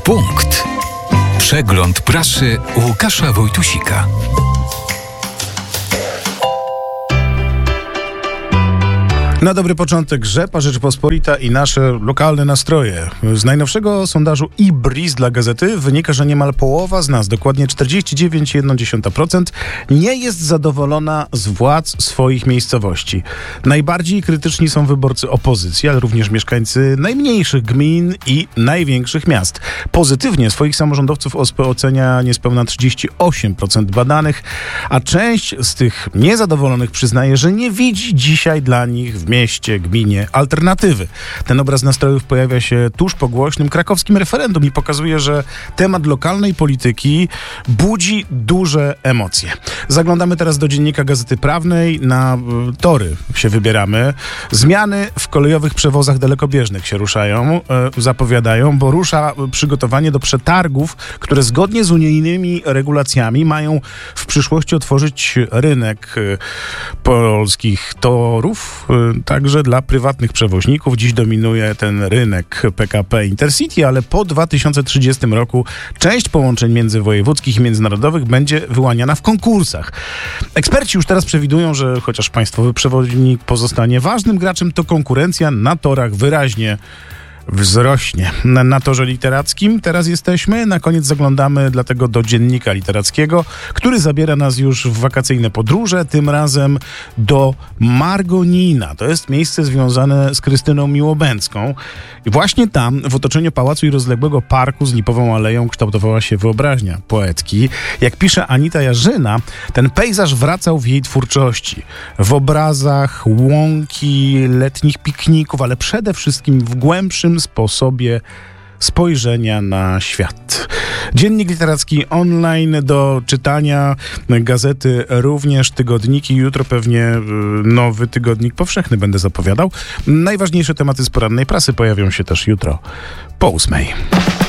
Punkt. Przegląd prasy Łukasza Wojtusika. Na dobry początek Rzepa, Rzeczpospolita i nasze lokalne nastroje. Z najnowszego sondażu IBRIS dla Gazety wynika, że niemal połowa z nas, dokładnie 49,1%, nie jest zadowolona z władz swoich miejscowości. Najbardziej krytyczni są wyborcy opozycji, ale również mieszkańcy najmniejszych gmin i największych miast. Pozytywnie swoich samorządowców OSP ocenia niespełna 38% badanych, a część z tych niezadowolonych przyznaje, że nie widzi dzisiaj dla nich w mieście, gminie alternatywy. Ten obraz nastrojów pojawia się tuż po głośnym krakowskim referendum i pokazuje, że temat lokalnej polityki budzi duże emocje. Zaglądamy teraz do dziennika Gazety Prawnej. Na tory się wybieramy. Zmiany w kolejowych przewozach dalekobieżnych się zapowiadają, bo rusza przygotowanie do przetargów, które zgodnie z unijnymi regulacjami mają w przyszłości otworzyć rynek polskich torów, także dla prywatnych przewoźników. Dziś dominuje ten rynek PKP Intercity, ale po 2030 roku część połączeń międzywojewódzkich i międzynarodowych będzie wyłaniana w konkursach. Eksperci już teraz przewidują, że chociaż państwowy przewoźnik pozostanie ważnym graczem, to konkurencja na torach wyraźnie wzrośnie. Na torze literackim teraz jesteśmy. Na koniec zaglądamy dlatego do dziennika literackiego, który zabiera nas już w wakacyjne podróże, tym razem do Margonina. To jest miejsce związane z Krystyną Miłobędzką. I właśnie tam, w otoczeniu pałacu i rozległego parku z lipową aleją, kształtowała się wyobraźnia poetki. Jak pisze Anita Jarzyna, ten pejzaż wracał w jej twórczości. W obrazach łąki, letnich pikników, ale przede wszystkim w głębszym sposobie spojrzenia na świat. Dziennik literacki online do czytania, gazety również, tygodniki. Jutro pewnie nowy tygodnik powszechny będę zapowiadał. Najważniejsze tematy z porannej prasy pojawią się też jutro po 8:00.